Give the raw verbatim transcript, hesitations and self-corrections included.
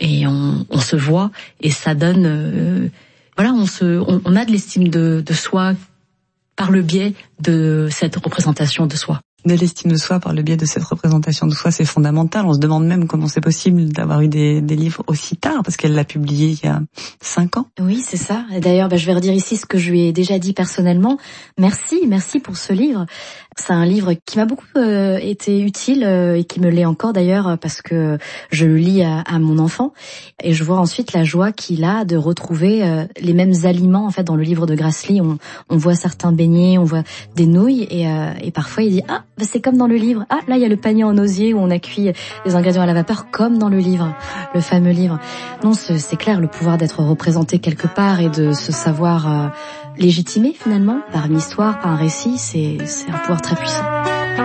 et on, on se voit et ça donne, euh, voilà, on se, on, on a de l'estime de, de soi par le biais de cette représentation de soi. De l'estime de soi par le biais de cette représentation de soi, c'est fondamental. On se demande même comment c'est possible d'avoir eu des, des livres aussi tard, parce qu'elle l'a publié il y a cinq ans. Oui, c'est ça. Et d'ailleurs, bah, je vais redire ici ce que je lui ai déjà dit personnellement. Merci, merci pour ce livre. C'est un livre qui m'a beaucoup euh, été utile euh, et qui me l'est encore d'ailleurs parce que je le lis à, à mon enfant et je vois ensuite la joie qu'il a de retrouver euh, les mêmes aliments. En fait, dans le livre de Grassley, on, on voit certains beignets, on voit des nouilles et, euh, et parfois il dit ah bah, c'est comme dans le livre. Ah là il y a le panier en osier où on a cuit les ingrédients à la vapeur comme dans le livre, le fameux livre. Non, c'est, c'est clair, le pouvoir d'être représenté quelque part et de se savoir euh, légitimé finalement par une histoire, par un récit, c'est, c'est un pouvoir très puissant.